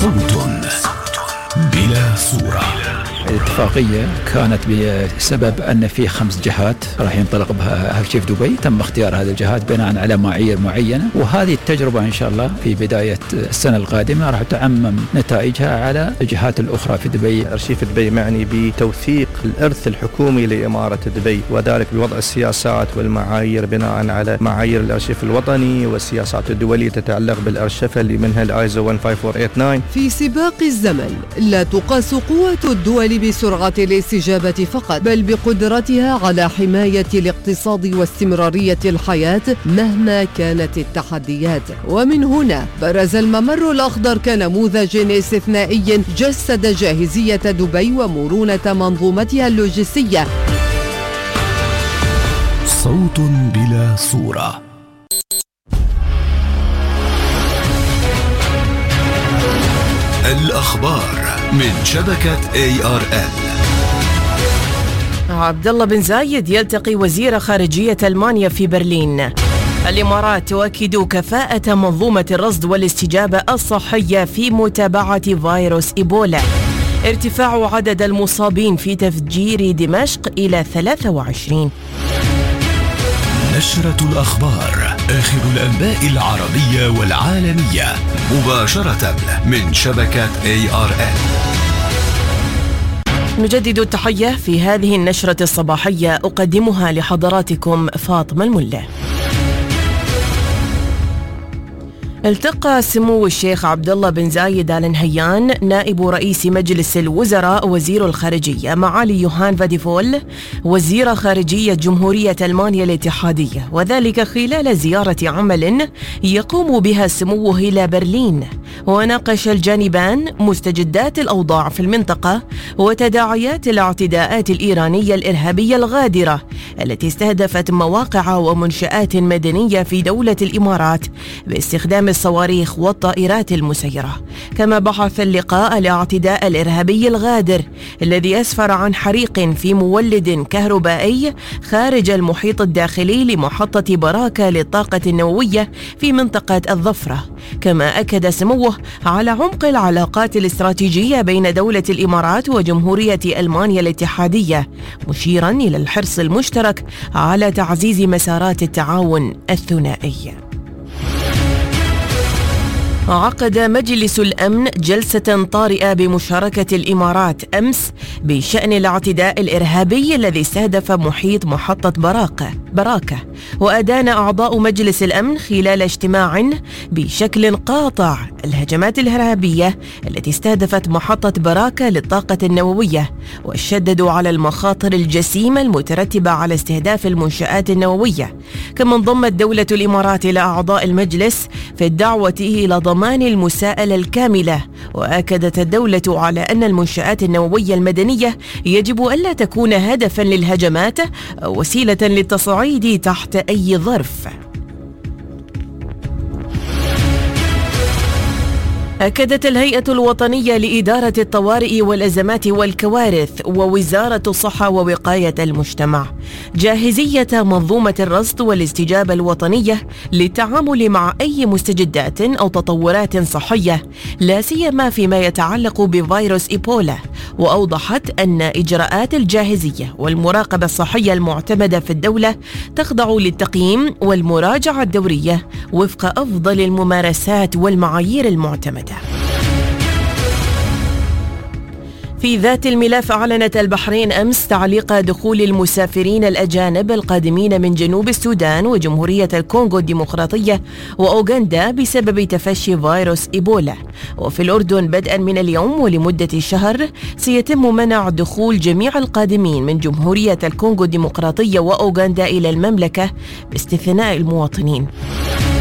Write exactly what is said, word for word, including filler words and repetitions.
صوت بلا صورة. الاتفاقية كانت بسبب أن في خمس جهات راح ينطلق بها أهل شيف دبي، تم اختيار هذه الجهات بناء على معايير معينة، وهذه التجربة إن شاء الله في بداية السنة القادمة راح تعمم نتائجها على الجهات الأخرى في دبي. أرشيف دبي معني بتوثيق الإرث الحكومي لإمارة دبي، وذلك بوضع السياسات والمعايير بناء على معايير الأرشيف الوطني والسياسات الدولية تتعلق بالأرشفة اللي منها الآيزو واحد خمسة أربعة ثمانية تسعة. في سباق الزمن لا تقاس قوة الدول بسرعة الاستجابة فقط، بل بقدرتها على حماية الاقتصاد واستمرارية الحياة مهما كانت التحديات. ومن هنا برز الممر الأخضر كنموذج استثنائي جسد جاهزية دبي ومرونة منظومتها اللوجستية. صوت بلا صورة. الأخبار من شبكة إيه آر إل. عبد الله بن زايد يلتقي وزير خارجية ألمانيا في برلين. الإمارات تؤكد كفاءة منظومة الرصد والاستجابة الصحية في متابعة فيروس إيبولا. ارتفاع عدد المصابين في تفجير دمشق إلى ثلاثة وعشرين. نشرة الأخبار، آخر الأنباء العربية والعالمية مباشرة من شبكة إيه آر إل. نجدد التحية في هذه النشرة الصباحية، أقدمها لحضراتكم فاطمة الملة. التقى سمو الشيخ عبد الله بن زايد آل نهيان نائب رئيس مجلس الوزراء وزير الخارجية معالي يوهان فاديفول وزير خارجية جمهورية ألمانيا الاتحادية، وذلك خلال زيارة عمل يقوم بها سموه إلى برلين. وناقش الجانبان مستجدات الأوضاع في المنطقة وتداعيات الاعتداءات الإيرانية الإرهابية الغادرة التي استهدفت مواقع ومنشآت مدنية في دولة الإمارات باستخدام الصواريخ والطائرات المسيرة. كما بحث اللقاء الاعتداء الإرهابي الغادر الذي أسفر عن حريق في مولد كهربائي خارج المحيط الداخلي لمحطة براكة للطاقة النووية في منطقة الظفرة. كما أكد سموه على عمق العلاقات الاستراتيجية بين دولة الإمارات وجمهورية ألمانيا الاتحادية، مشيرا إلى الحرص المشترك على تعزيز مسارات التعاون الثنائي. عقد مجلس الأمن جلسة طارئة بمشاركة الإمارات أمس بشأن الاعتداء الإرهابي الذي استهدف محيط محطة براكة براكة وأدان أعضاء مجلس الأمن خلال اجتماع بشكل قاطع الهجمات الإرهابية التي استهدفت محطة براكة للطاقة النووية، وشددوا على المخاطر الجسيمة المترتبة على استهداف المنشآت النووية. كما انضمت دولة الإمارات إلى أعضاء المجلس في الدعوة إلى ضمان المساءلة الكاملة. وأكدت الدولة على أن المنشآت النووية المدنية يجب ألا تكون هدفاً للهجمات أو وسيلة للتصعيد تحت أي ظرف. أكدت الهيئة الوطنية لإدارة الطوارئ والأزمات والكوارث ووزارة الصحة ووقاية المجتمع جاهزية منظومة الرصد والاستجابة الوطنية للتعامل مع أي مستجدات أو تطورات صحية، لا سيما فيما يتعلق بفيروس إيبولا. وأوضحت أن إجراءات الجاهزية والمراقبة الصحية المعتمدة في الدولة تخضع للتقييم والمراجعة الدورية وفق أفضل الممارسات والمعايير المعتمدة. في ذات الملف، أعلنت البحرين أمس تعليق دخول المسافرين الأجانب القادمين من جنوب السودان وجمهورية الكونغو الديمقراطية وأوغندا بسبب تفشي فيروس إيبولا. وفي الأردن بدءا من اليوم ولمدة شهر سيتم منع دخول جميع القادمين من جمهورية الكونغو الديمقراطية وأوغندا إلى المملكة باستثناء المواطنين.